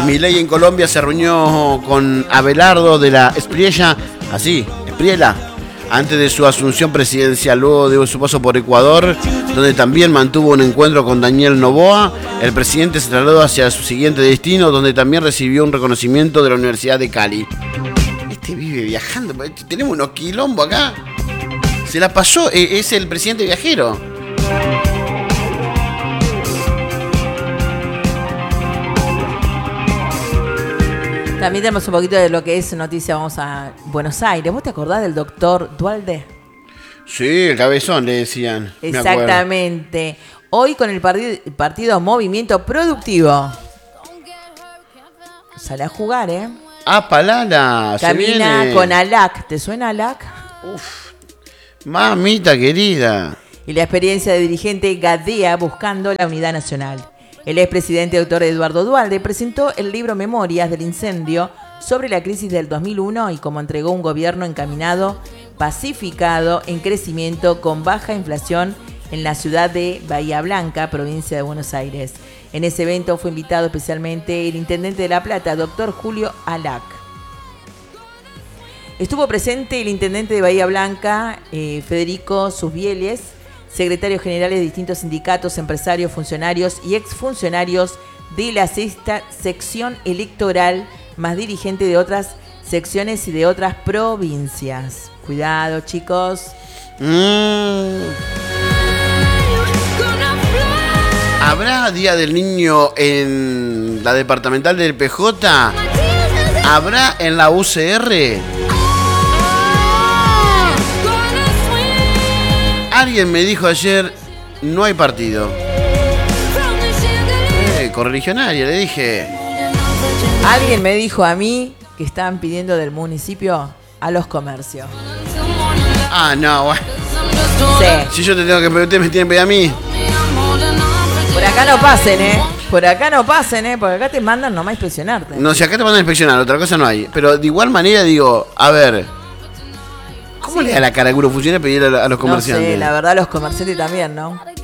Milei en Colombia se reunió con Abelardo de la Espriella, Espriella, antes de su asunción presidencial, luego de su paso por Ecuador, donde también mantuvo un encuentro con Daniel Noboa. El presidente se trasladó hacia su siguiente destino, donde también recibió un reconocimiento de la Universidad de Cali. Este vive viajando, tenemos unos quilombos acá. Se la pasó, es el presidente viajero. También tenemos un poquito de lo que es noticia. Vamos a Buenos Aires. ¿Vos te acordás del doctor Dualde? Sí, el cabezón le decían. Exactamente. Hoy con el partido Movimiento Productivo. Sale a jugar, ¿eh? Ah, Palala. Camina con ALAC. ¿Te suena ALAC? Uf, mamita querida. Y la experiencia de dirigente Gadea buscando la unidad nacional. El expresidente doctor Eduardo Dualde presentó el libro Memorias del Incendio sobre la crisis del 2001 y cómo entregó un gobierno encaminado, pacificado, en crecimiento, con baja inflación en la ciudad de Bahía Blanca, provincia de Buenos Aires. En ese evento fue invitado especialmente el intendente de La Plata, doctor Julio Alac. Estuvo presente el intendente de Bahía Blanca, Federico Susbieles, secretarios generales de distintos sindicatos, empresarios, funcionarios y exfuncionarios de la sexta sección electoral, más dirigente de otras secciones y de otras provincias. Cuidado, chicos. ¿Habrá Día del Niño en la departamental del PJ? ¿Habrá en la UCR? Alguien me dijo ayer, no hay partido. Correligionaria, le dije. Alguien me dijo a mí que estaban pidiendo del municipio a los comercios. Ah, no, bueno. Sí. Si yo te tengo que pedir, ustedes me tienen que pedir a mí. Por acá no pasen, Por acá no pasen, porque acá te mandan nomás a inspeccionarte. No, si acá te mandan a inspeccionar, otra cosa no hay. Pero de igual manera digo, a ver, ¿cómo le da la cara a algunos funcionarios pedir a los comerciantes? No sé, la verdad los comerciantes también, ¿no?